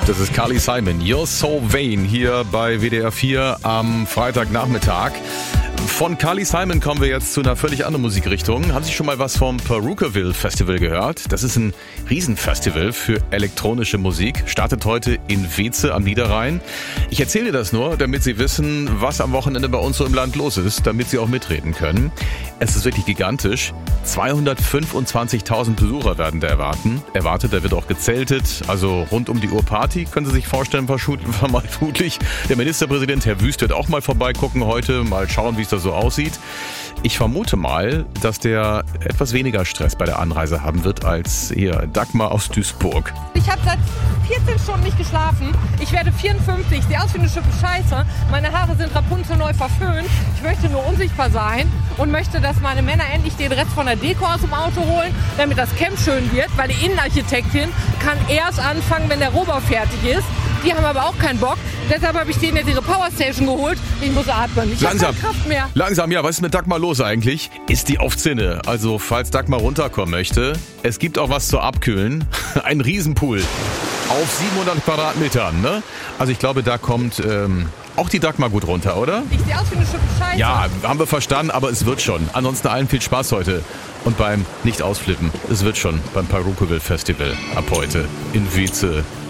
Das ist Carly Simon, You're So Vain, hier bei WDR 4 am Freitagnachmittag. Von Carly Simon kommen wir jetzt zu einer völlig anderen Musikrichtung. Haben Sie schon mal was vom Palookaville Festival gehört? Das ist ein Riesenfestival für elektronische Musik. Startet heute in Weeze am Niederrhein. Ich erzähle das nur, damit Sie wissen, was am Wochenende bei uns so im Land los ist, damit Sie auch mitreden können. Es ist wirklich gigantisch. 225.000 Besucher werden da erwartet. Da wird auch gezeltet, also rund um die Uhr Party, können Sie sich vorstellen, vermutlich. Der Ministerpräsident, Herr Wüst, wird auch mal vorbeigucken heute, mal schauen, wie es da so aussieht. Ich vermute mal, dass der etwas weniger Stress bei der Anreise haben wird als hier Dagmar aus Duisburg. Ich habe seit 14 Stunden nicht geschlafen. Ich werde 54, sehe aus wie eine Schippe Scheiße. Meine Haare sind rapunzelneu verföhnt. Ich möchte nur unsichtbar sein und möchte, dass meine Männer endlich den Rest von der Deko aus dem Auto holen, damit das Camp schön wird, weil die Innenarchitektin kann erst anfangen, wenn der Rohbau fertig ist. Die haben aber auch keinen Bock. Deshalb habe ich denen jetzt ihre Powerstation geholt. Ich muss atmen. Ich habe keine Kraft mehr. Langsam, ja. Was ist mit Dagmar los eigentlich? Ist die auf Zinne. Also, falls Dagmar runterkommen möchte, es gibt auch was zu abkühlen. Ein Riesenpool. Auf 700 Quadratmetern, ne? Also, ich glaube, da kommt auch die Dagmar gut runter, oder? Ich sehe aus wie eine Schippe Scheiße. Ja, haben wir verstanden, aber es wird schon. Ansonsten allen viel Spaß heute. Und beim Nicht-Ausflippen, es wird schon beim Palookaville Festival ab heute in Weeze.